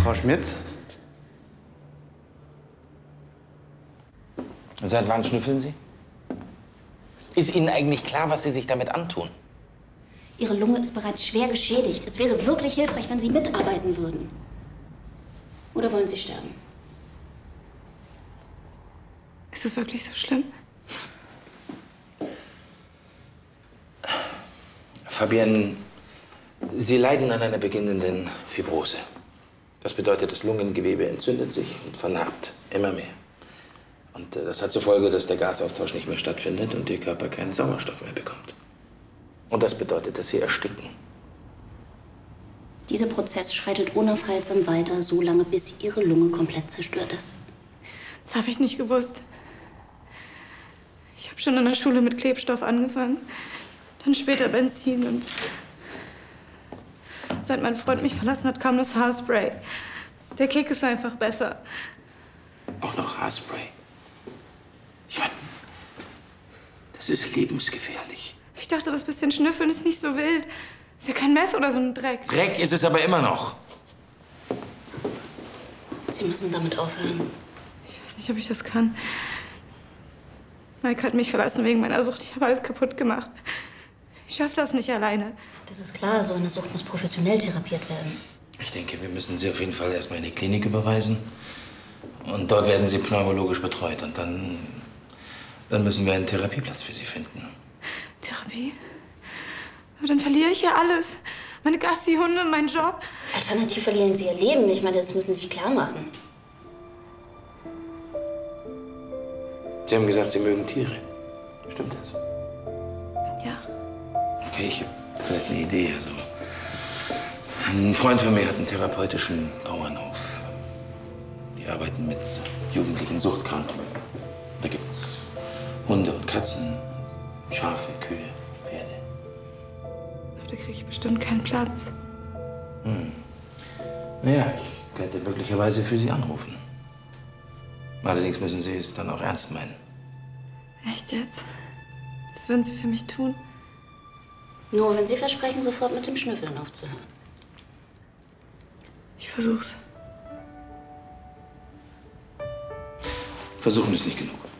Frau Schmidt? Und seit wann schnüffeln Sie? Ist Ihnen eigentlich klar, was Sie sich damit antun? Ihre Lunge ist bereits schwer geschädigt. Es wäre wirklich hilfreich, wenn Sie mitarbeiten würden. Oder wollen Sie sterben? Ist es wirklich so schlimm? Fabienne, Sie leiden an einer beginnenden Fibrose. Das bedeutet, das Lungengewebe entzündet sich und vernarbt immer mehr. Und das hat zur Folge, dass der Gasaustausch nicht mehr stattfindet und Ihr Körper keinen Sauerstoff mehr bekommt. Und das bedeutet, dass Sie ersticken. Dieser Prozess schreitet unaufhaltsam weiter, so lange, bis Ihre Lunge komplett zerstört ist. Das habe ich nicht gewusst. Ich habe schon in der Schule mit Klebstoff angefangen, dann später Benzin und seit mein Freund mich verlassen hat, kam das Haarspray. Der Kick ist einfach besser. Auch noch Haarspray. Ich meine, das ist lebensgefährlich. Ich dachte, das bisschen Schnüffeln ist nicht so wild. Ist ja kein Meth oder so ein Dreck. Dreck ist es aber immer noch. Sie müssen damit aufhören. Ich weiß nicht, ob ich das kann. Mike hat mich verlassen wegen meiner Sucht. Ich habe alles kaputt gemacht. Ich schaffe das nicht alleine. Das ist klar, so eine Sucht muss professionell therapiert werden. Ich denke, wir müssen Sie auf jeden Fall erstmal in die Klinik überweisen. Und dort werden Sie pneumologisch betreut. Und dann müssen wir einen Therapieplatz für Sie finden. Therapie? Aber dann verliere ich ja alles. Meine Gassi-Hunde, meinen Job. Alternativ verlieren Sie Ihr Leben. Ich meine, das müssen Sie sich klar machen. Sie haben gesagt, Sie mögen Tiere. Stimmt das? Ja. Okay, ich habe vielleicht eine Idee. Also, ein Freund von mir hat einen therapeutischen Bauernhof. Die arbeiten mit jugendlichen Suchtkranken. Da gibt's Hunde und Katzen, Schafe, Kühe, Pferde. Aber da kriege ich bestimmt keinen Platz. Naja, ich könnte möglicherweise für Sie anrufen. Allerdings müssen Sie es dann auch ernst meinen. Echt jetzt? Das würden Sie für mich tun? Nur wenn Sie versprechen, sofort mit dem Schnüffeln aufzuhören. Ich versuch's. Versuchen ist nicht genug.